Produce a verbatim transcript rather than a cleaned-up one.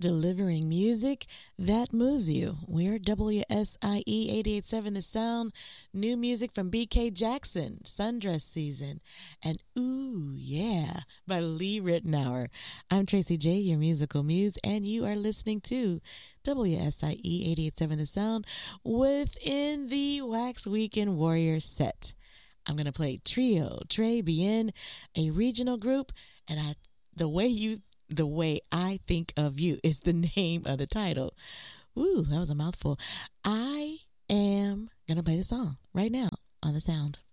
delivering music that moves you. We're W S I E eighty-eight point seven The Sound. New music from B K Jackson, Sundress Season, and Ooh Yeah by Lee Ritenour. I'm Tracy J, your musical muse, and you are listening to W S I E eighty-eight point seven The Sound within the Wax Weekend Warrior set. I'm going to play Trio Tres Bien, a regional group, and I the way you The Way I Think of You is the name of the title. Ooh, that was a mouthful. I am going to play the song right now on The Sound.